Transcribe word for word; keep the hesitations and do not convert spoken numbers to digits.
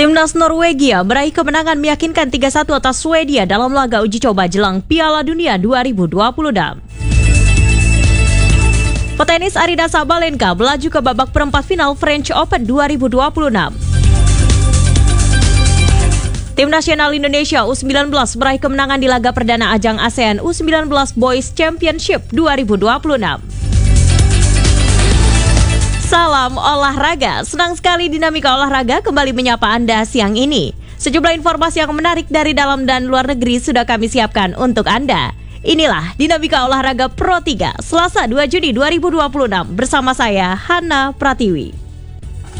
Timnas Norwegia meraih kemenangan meyakinkan tiga satu atas Swedia dalam laga uji coba jelang Piala Dunia dua ribu dua puluh enam. Petenis Aryna Sabalenka melaju ke babak perempat final French Open dua ribu dua puluh enam. Tim nasional Indonesia U sembilan belas meraih kemenangan di laga perdana ajang ASEAN U sembilan belas Boys Championship dua ribu dua puluh enam. Salam olahraga, senang sekali Dinamika Olahraga kembali menyapa Anda siang ini. Sejumlah informasi yang menarik dari dalam dan luar negeri sudah kami siapkan untuk Anda. Inilah Dinamika Olahraga Pro tiga, Selasa dua Juni dua ribu dua puluh enam bersama saya, Hana Pratiwi.